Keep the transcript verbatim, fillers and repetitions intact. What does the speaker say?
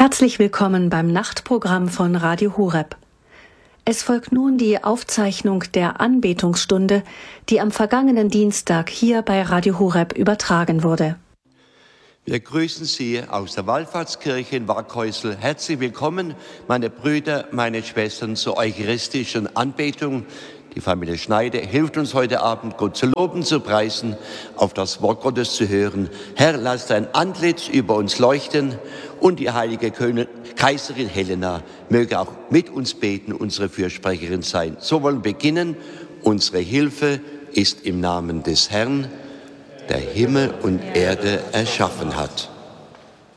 Herzlich willkommen beim Nachtprogramm von Radio Horeb. Es folgt nun die Aufzeichnung der Anbetungsstunde, die am vergangenen Dienstag hier bei Radio Horeb übertragen wurde. Wir grüßen Sie aus der Wallfahrtskirche in Waghäusel. Herzlich willkommen, meine Brüder, meine Schwestern, zur eucharistischen Anbetung. Die Familie Schneider hilft uns heute Abend, Gott zu loben, zu preisen, auf das Wort Gottes zu hören. Herr, lass dein Antlitz über uns leuchten und die heilige Königin, Kaiserin Helena möge auch mit uns beten, unsere Fürsprecherin sein. So wollen wir beginnen. Unsere Hilfe ist im Namen des Herrn, der Himmel und Erde erschaffen hat.